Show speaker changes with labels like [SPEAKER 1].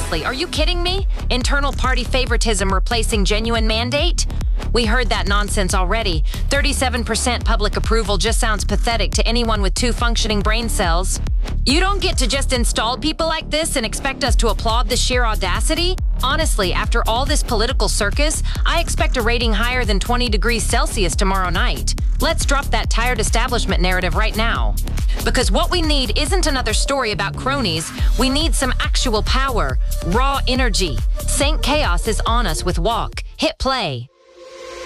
[SPEAKER 1] Seriously, are you kidding me? Internal party favoritism replacing genuine mandate? We heard that nonsense already. 37% public approval just sounds pathetic to anyone with 2 functioning brain cells. You don't get to just install people like this and expect us to applaud the sheer audacity? Honestly, after all this political circus, I expect a rating higher than 20 degrees Celsius tomorrow night. Let's drop that tired establishment narrative right now. Because what we need isn't another story about cronies. We need some actual power, raw energy. Saint Chaos is on us with Walk. Hit play.